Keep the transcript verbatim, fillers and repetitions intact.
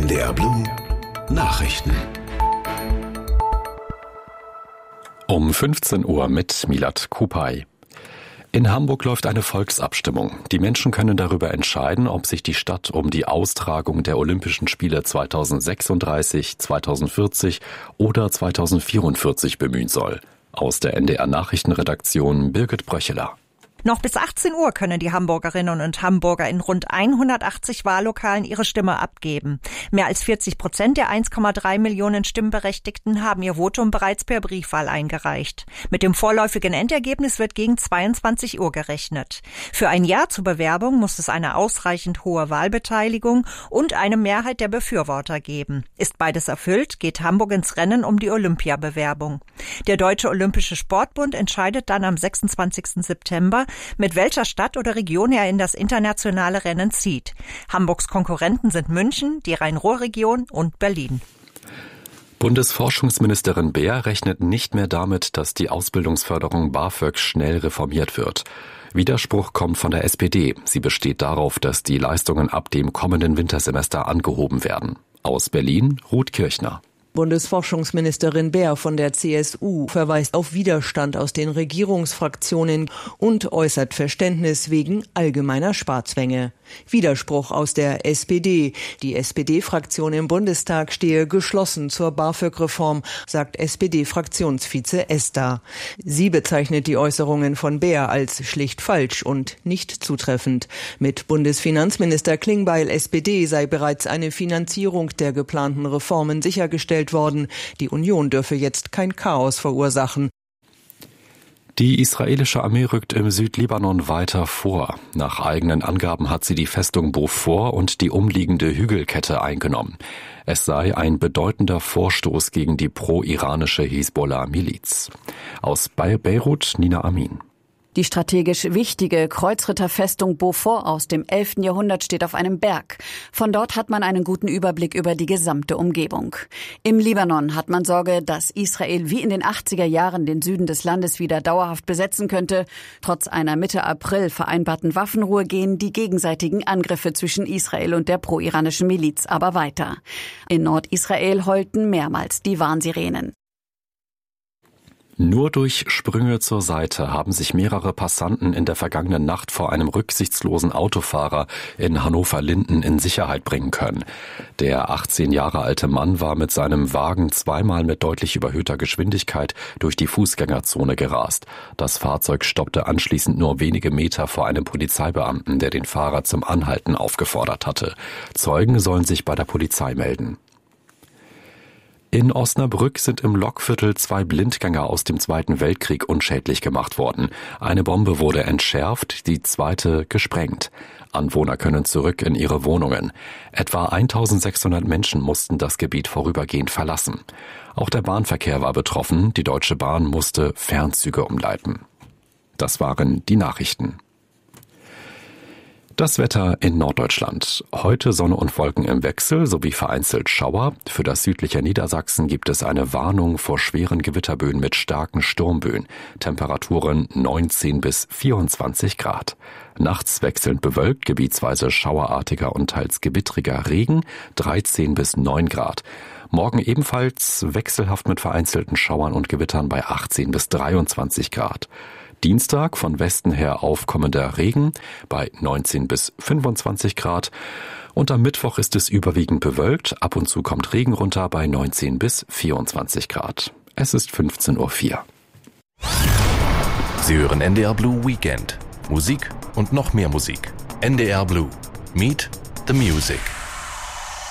N D R Blue Nachrichten. Um fünfzehn Uhr mit Milad Kupay. In Hamburg läuft eine Volksabstimmung. Die Menschen können darüber entscheiden, ob sich die Stadt um die Austragung der Olympischen Spiele zweitausendsechsunddreißig, zweitausendvierzig oder zweitausendvierundvierzig bemühen soll. Aus der N D R Nachrichtenredaktion Birgit Bröcheler. Noch bis achtzehn Uhr können die Hamburgerinnen und Hamburger in rund hundertachtzig Wahllokalen ihre Stimme abgeben. Mehr als vierzig Prozent der eins Komma drei Millionen Stimmberechtigten haben ihr Votum bereits per Briefwahl eingereicht. Mit dem vorläufigen Endergebnis wird gegen zweiundzwanzig Uhr gerechnet. Für ein Ja zur Bewerbung muss es eine ausreichend hohe Wahlbeteiligung und eine Mehrheit der Befürworter geben. Ist beides erfüllt, geht Hamburg ins Rennen um die Olympiabewerbung. Der Deutsche Olympische Sportbund entscheidet dann am sechsundzwanzigsten September, mit welcher Stadt oder Region er in das internationale Rennen zieht. Hamburgs Konkurrenten sind München, die Rhein-Ruhr-Region und Berlin. Bundesforschungsministerin Beer rechnet nicht mehr damit, dass die Ausbildungsförderung BAföG schnell reformiert wird. Widerspruch kommt von der S P D. Sie besteht darauf, dass die Leistungen ab dem kommenden Wintersemester angehoben werden. Aus Berlin, Ruth Kirchner. Bundesforschungsministerin Beer von der C S U verweist auf Widerstand aus den Regierungsfraktionen und äußert Verständnis wegen allgemeiner Sparzwänge. Widerspruch aus der S P D. Die S P D-Fraktion im Bundestag stehe geschlossen zur BAföG-Reform, sagt S P D-Fraktionsvize Ester. Sie bezeichnet die Äußerungen von Beer als schlicht falsch und nicht zutreffend. Mit Bundesfinanzminister Klingbeil S P D sei bereits eine Finanzierung der geplanten Reformen sichergestellt worden. Die Union dürfe jetzt kein Chaos verursachen. Die israelische Armee rückt im Südlibanon weiter vor. Nach eigenen Angaben hat sie die Festung Beaufort und die umliegende Hügelkette eingenommen. Es sei ein bedeutender Vorstoß gegen die pro-iranische Hisbollah-Miliz. Aus Beirut, Nina Amin. Die strategisch wichtige Kreuzritterfestung Beaufort aus dem elften Jahrhundert steht auf einem Berg. Von dort hat man einen guten Überblick über die gesamte Umgebung. Im Libanon hat man Sorge, dass Israel wie in den achtziger Jahren den Süden des Landes wieder dauerhaft besetzen könnte. Trotz einer Mitte April vereinbarten Waffenruhe gehen die gegenseitigen Angriffe zwischen Israel und der pro-iranischen Miliz aber weiter. In Nordisrael heulten mehrmals die Warnsirenen. Nur durch Sprünge zur Seite haben sich mehrere Passanten in der vergangenen Nacht vor einem rücksichtslosen Autofahrer in Hannover-Linden in Sicherheit bringen können. Der achtzehn Jahre alte Mann war mit seinem Wagen zweimal mit deutlich überhöhter Geschwindigkeit durch die Fußgängerzone gerast. Das Fahrzeug stoppte anschließend nur wenige Meter vor einem Polizeibeamten, der den Fahrer zum Anhalten aufgefordert hatte. Zeugen sollen sich bei der Polizei melden. In Osnabrück sind im Lokviertel zwei Blindgänger aus dem Zweiten Weltkrieg unschädlich gemacht worden. Eine Bombe wurde entschärft, die zweite gesprengt. Anwohner können zurück in ihre Wohnungen. Etwa eintausendsechshundert Menschen mussten das Gebiet vorübergehend verlassen. Auch der Bahnverkehr war betroffen. Die Deutsche Bahn musste Fernzüge umleiten. Das waren die Nachrichten. Das Wetter in Norddeutschland. Heute Sonne und Wolken im Wechsel sowie vereinzelt Schauer. Für das südliche Niedersachsen gibt es eine Warnung vor schweren Gewitterböen mit starken Sturmböen. Temperaturen neunzehn bis vierundzwanzig Grad. Nachts wechselnd bewölkt, gebietsweise schauerartiger und teils gewittriger Regen, dreizehn bis neun Grad. Morgen ebenfalls wechselhaft mit vereinzelten Schauern und Gewittern bei achtzehn bis dreiundzwanzig Grad. Dienstag von Westen her aufkommender Regen bei neunzehn bis fünfundzwanzig Grad. Und am Mittwoch ist es überwiegend bewölkt. Ab und zu kommt Regen runter bei neunzehn bis vierundzwanzig Grad. Es ist fünfzehn Uhr vier. Sie hören N D R Blue Weekend. Musik und noch mehr Musik. N D R Blue. Meet the Music.